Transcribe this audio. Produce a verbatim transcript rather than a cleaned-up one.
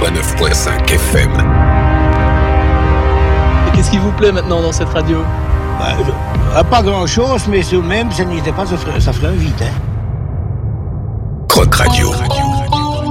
quatre-vingt-neuf virgule cinq F M. Et qu'est-ce qui vous plaît maintenant dans cette radio? Bah, pas grand-chose, mais tout de même, ça n'était pas, ça ferait, ça ferait un vide, hein. Croc Radio. Radio.